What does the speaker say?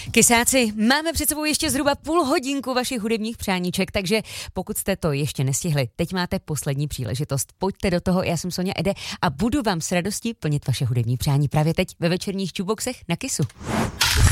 Kysáci, máme před sebou ještě zhruba půl hodinku vašich hudebních přáníček, takže pokud jste to ještě nestihli, teď máte poslední příležitost. Pojďte do toho, já jsem Sonja Ede a budu vám s radostí plnit vaše hudební přání právě teď ve večerních Jukeboxech na Kissu.